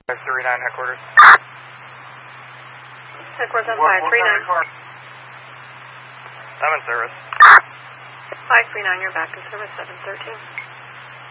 539 headquarters. Headquarters on 539. I'm in service. 539, you're back in service, 713.